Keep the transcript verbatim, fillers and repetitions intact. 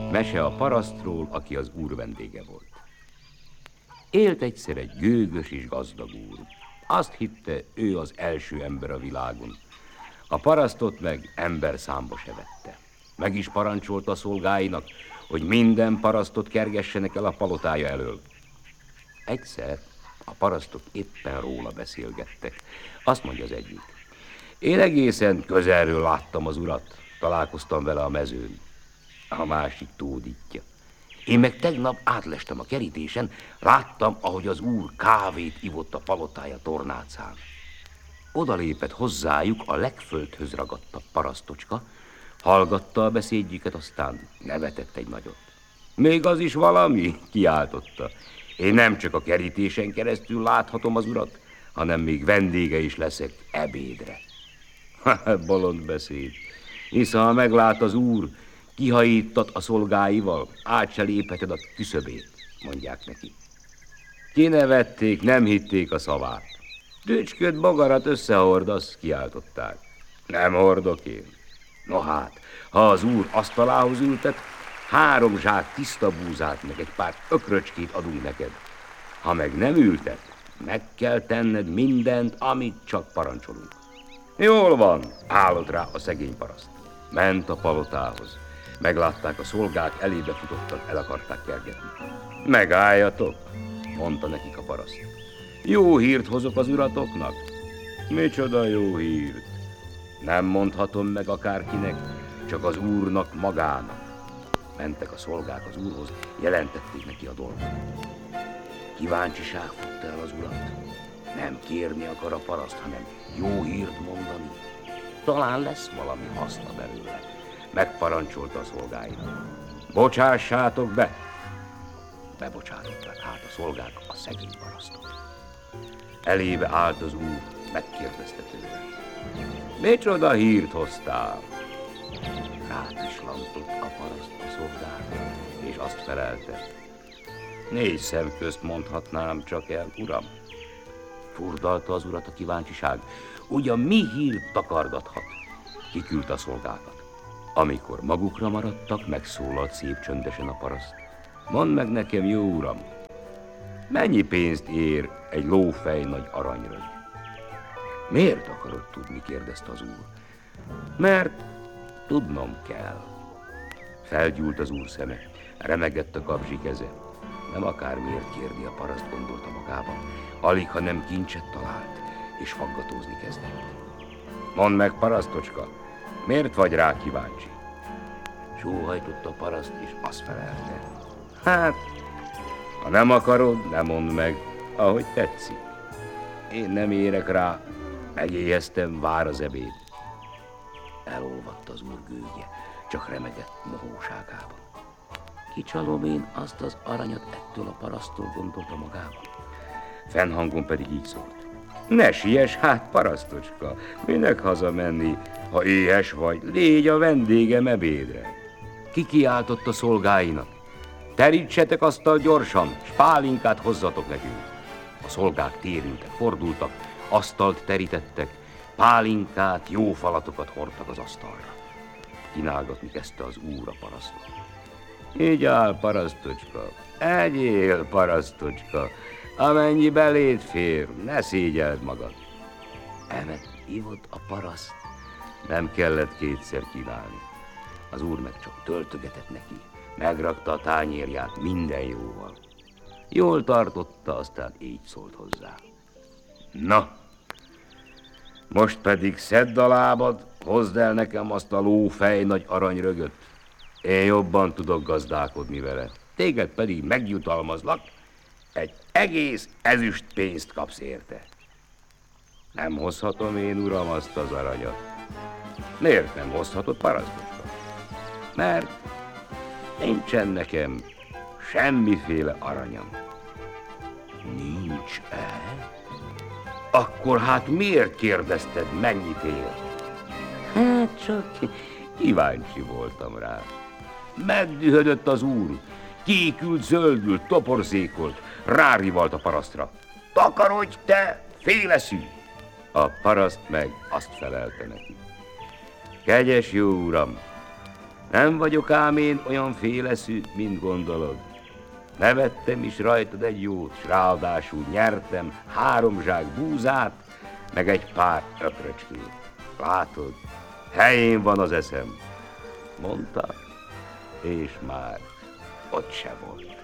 Mese a parasztról, aki az úr vendége volt. Élt egyszer egy gőgös és gazdag úr. Azt hitte, ő az első ember a világon. A parasztot meg ember számba se vette. Meg is parancsolta a szolgáinak, hogy minden parasztot kergessenek el a palotája elől. Egyszer a parasztok éppen róla beszélgettek. Azt mondja az egyik: én egészen közelről láttam az urat, találkoztam vele a mezőn. A másik tódítja: én meg tegnap átlestem a kerítésen, láttam, ahogy az úr kávét ivott a palotája tornácán. Oda lépett hozzájuk a legföldhöz ragadtabb parasztocska, hallgatta a beszédjüket, aztán nevetett egy nagyot. Még az is valami, kiáltotta. Én nem csak a kerítésen keresztül láthatom az urat, hanem még vendége is leszek ebédre. Bolond beszéd, hisz ha meglát az úr, kihajítat a szolgáival, át se lépheted a küszöbét, mondják neki. Kinevették, nem hitték a szavát. Tücsköd bogarat összehordasz, kiáltották. Nem hordok én. No hát, ha az úr asztalához ültet, három zsák tiszta búzát, meg egy pár ökröcskét adunk neked. Ha meg nem ültet, meg kell tenned mindent, amit csak parancsolunk. Jól van, állott rá a szegény paraszt. Ment a palotához. Meglátták a szolgák, elébe futottak, el akarták kergetni. Megálljatok, mondta nekik a paraszt. Jó hírt hozok az uratoknak. Micsoda jó hírt? Nem mondhatom meg akárkinek, csak az úrnak magának. Mentek a szolgák az úrhoz, jelentették neki a dolgot. Kíváncsiság fogta el az urat. Nem kérni akar a paraszt, hanem jó hírt mondani. Talán lesz valami haszna belőle. Megparancsolta a szolgáinak. Bocsássátok be! Bebocsátották hát a szolgák a szegény parasztot. Elébe állt az úr, megkérdezte tőle. Micsoda hírt hoztál? Rát is lantott a paraszt a szolgára, és azt felelte. Négy szem közt mondhatnám csak el, uram. Furdalta az urat a kíváncsiság. Ugyan mi hírt takargathat? Kiküldte a szolgákat. Amikor magukra maradtak, megszólalt szép csöndesen a paraszt. Mondd meg nekem, jó uram, mennyi pénzt ér egy lófej nagy aranyrög? Miért akarod tudni? Kérdezte az úr. Mert tudnom kell. Felgyúlt az úr szeme, remegett a kapzsi keze. Nem akármiért kérdi a paraszt, gondolta magában. Alig, ha nem kincset talált, és faggatózni kezdett. Mondd meg, parasztocska, miért vagy rá kíváncsi? Sóhajtott a paraszt, és azt felelte. Hát, ha nem akarod, ne mondd meg, ahogy tetszik. Én nem érek rá, megéheztem, vár az ebéd. Elolvadt az úr gőgje, csak remegett mohóságában. Kicsalom én azt az aranyat ettől a paraszttól, gondolta magában. Fennhangon pedig így szólt. Ne siess hát, parasztocska, minek hazamenni, ha éhes vagy, légy a vendégem ebédre. Kikiáltott a szolgáinak. Terítsetek asztal gyorsan, s pálinkát hozzatok nekünk. A szolgák térültek, fordultak, asztalt terítettek, pálinkát, jó falatokat hordtak az asztalra. Kínálgatni kezdte az úr a parasztot. Így áll, parasztocska, egyél, parasztocska, amennyi beléd fér, ne szégyeld magad. Emet ivott a paraszt, nem kellett kétszer kínálni. Az úr meg csak töltögetett neki, megrakta a tányérját minden jóval. Jól tartotta, aztán így szólt hozzá. Na, most pedig szedd a lábad, hozd el nekem azt a lófej nagy aranyrögöt. Én jobban tudok gazdálkodni vele, téged pedig megjutalmazlak, egy egész ezüst pénzt kapsz érte. Nem hozhatom én, uram, azt az aranyat. Miért nem hozhatod, parasztocska? Mert nincsen nekem semmiféle aranyam. Nincs-e? Akkor hát miért kérdezted, mennyit ér? Hát csak kíváncsi voltam rá. Megdühödött az úr, kékült, zöldült, toporzékolt, rárivalt a parasztra. Takarodj te, féleszű! A paraszt meg azt felelte neki. Kegyes jó uram, Nem vagyok ám én olyan féleszű, mint gondolod. Nevettem is rajtad egy jót, s ráadásul nyertem három zsák búzát, meg egy pár ökröcskét. Látod, helyén van az eszem, mondta, és már ott se volt.